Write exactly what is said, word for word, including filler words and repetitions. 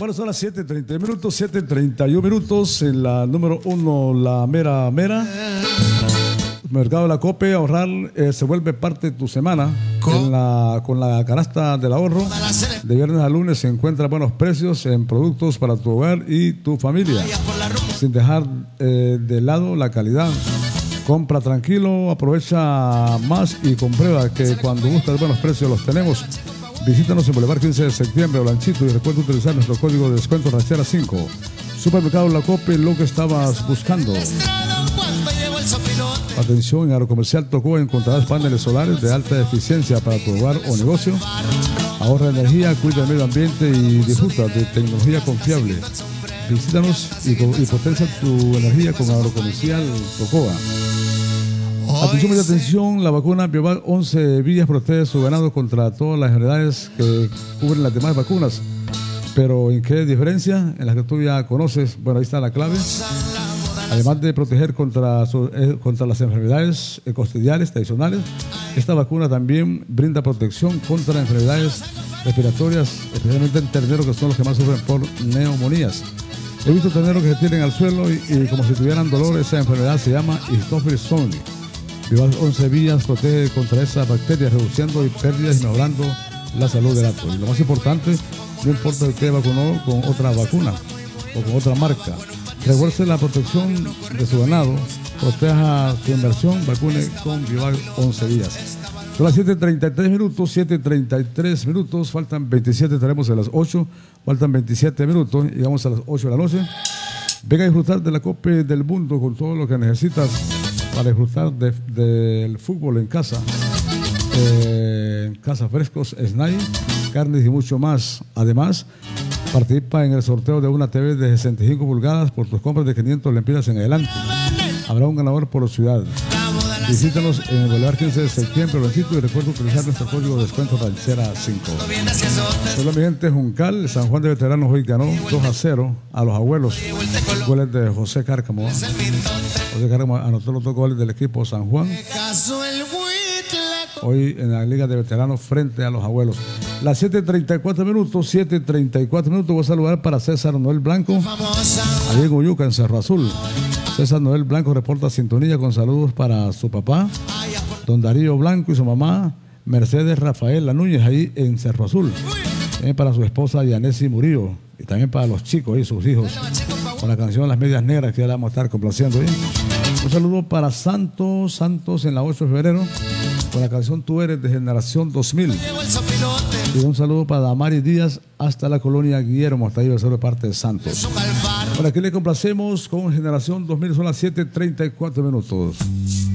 Ahora son las siete treinta minutos, siete treinta y uno minutos. En la número uno, la mera mera. Mercado de la Cope, ahorrar eh, se vuelve parte de tu semana. En la, con la canasta del ahorro, de viernes a lunes se encuentran buenos precios en productos para tu hogar y tu familia, sin dejar eh, de lado la calidad. Compra tranquilo, aprovecha más y comprueba que cuando buscas buenos precios los tenemos. Visítanos en Boulevard quince de septiembre, Blanchito, y recuerda utilizar nuestro código de descuento Ranchera cinco. Supermercado La Cope, lo que estabas buscando. Atención, en Agrocomercial Tocó encontrarás paneles solares de alta eficiencia para tu hogar o negocio. Ahorra energía, cuida el medio ambiente y disfruta de tecnología confiable. Visítanos y, y potencia tu energía con Agrocomercial Tocoa. Atención, mucha atención, la vacuna Biovac once vías protege su ganado contra todas las enfermedades que cubren las demás vacunas. Pero ¿en qué diferencia? En las que tú ya conoces. Bueno, ahí está la clave. Además de proteger contra, su, eh, contra las enfermedades eh, costillales tradicionales, esta vacuna también brinda protección contra enfermedades respiratorias, especialmente en terneros, que son los que más sufren por neumonías. He visto terneros que se tiran al suelo y, y como si tuvieran dolor. Esa enfermedad se llama Staphylococcus. Biovac once vías protege contra esas bacterias, reduciendo pérdidas y mejorando la salud del gato. Y lo más importante, no importa si usted vacunó con otra vacuna o con otra marca, refuerce la protección de su ganado, proteja su inversión, vacune con Biovac once vías. Son las siete treinta y tres minutos, siete treinta y tres minutos, faltan veintisiete, estaremos a las ocho, faltan veintisiete minutos, llegamos a las ocho de la noche. Venga a disfrutar de la Copa del Mundo con todo lo que necesitas para disfrutar del de, fútbol en casa. Eh, en casa frescos, snack, carnes y mucho más. Además, participa en el sorteo de una T V de sesenta y cinco pulgadas por tus compras de quinientos lempiras en adelante. Habrá un ganador por ciudad. Visítanos en el Boulevard quince de septiembre, Blanchito, y recuerda utilizar nuestro código de descuento Ranchera cinco. Hola mi gente, Juncal, San Juan de Veteranos hoy ganó dos a cero a los abuelos. Goles de José Cárcamo. José Cárcamo anotó los dos goles del equipo San Juan hoy en la Liga de Veteranos frente a los abuelos. Las siete treinta y cuatro minutos, siete treinta y cuatro minutos. Voy a saludar para César Noel Blanco, allí en Uyuca, en Cerro Azul. César Noel Blanco reporta sintonía con saludos para su papá, don Darío Blanco, y su mamá, Mercedes Rafaela Núñez, ahí en Cerro Azul. También para su esposa, Yanesi Murillo, y también para los chicos y sus hijos, con la canción Las Medias Negras, que ya la vamos a estar complaciendo. ¿eh? Un saludo para Santos, Santos en la ocho de febrero, con la canción Tú Eres de Generación dos mil. Y un saludo para Damari Díaz hasta la colonia Guillermo, hasta ahí va a ser de parte de Santos. Por aquí le complacemos con Generación dos mil, son las siete treinta y cuatro minutos.